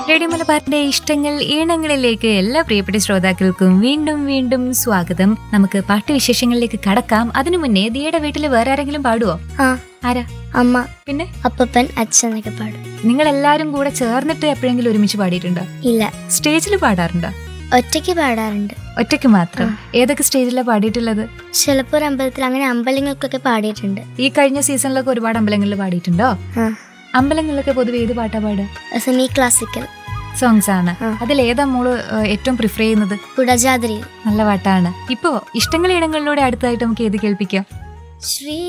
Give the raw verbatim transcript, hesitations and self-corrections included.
Radio മലബാറിന്റെ ഇഷ്ടങ്ങൾ ഈണങ്ങളിലേക്ക് എല്ലാ പ്രിയപ്പെട്ട ശ്രോതാക്കൾക്കും വീണ്ടും വീണ്ടും സ്വാഗതം. നമുക്ക് പാട്ടുവിശേഷങ്ങളിലേക്ക് കടക്കാം. അതിനു മുന്നേ ദിയയുടെ വീട്ടിൽ വേറെ ആരെങ്കിലും പാടുവോ? ആ, ആരാ? അമ്മ, പിന്നെ അപ്പപ്പൻ, അച്ഛനൊക്കെ പാടും. നിങ്ങൾ എല്ലാരും കൂടെ ചേർന്നിട്ട് എപ്പോഴെങ്കിലും ഒരുമിച്ച് പാടിയിട്ടുണ്ടോ? ഇല്ല, സ്റ്റേജിൽ പാടാറുണ്ടോ? ഒറ്റയ്ക്ക് പാടാറുണ്ട്. ഒറ്റയ്ക്ക് മാത്രം? ഏതൊക്കെ സ്റ്റേജിലാണ് പാടിയിട്ടുള്ളത്? ചിലപ്പോൾ ഒരു അമ്പലത്തിൽ, അങ്ങനെ അമ്പലങ്ങൾക്കൊക്കെ പാടിയിട്ടുണ്ട്. ഈ കഴിഞ്ഞ സീസണിലൊക്കെ ഒരുപാട് അമ്പലങ്ങളിൽ പാടിയിട്ടുണ്ടോ? ആ, അമ്പലങ്ങളിലൊക്കെ പൊതുവെ ഏത് പാട്ടാ പാടുക? സെമി ക്ലാസിക്കൽ സോങ്സ് ആണ്. ആ. അതിൽ ഏതാ മോള് ഏഹ്, ഏറ്റവും പ്രിഫർ ചെയ്യുന്നത്? കുടജാദ്രിയിൽ. നല്ല പാട്ടാണ്. ഇപ്പോ ഇഷ്ടങ്ങൾ ഇടങ്ങളിലൂടെ അടുത്തതായിട്ട് നമുക്ക് ഏത് കേൾപ്പിക്കാം? ശ്രീ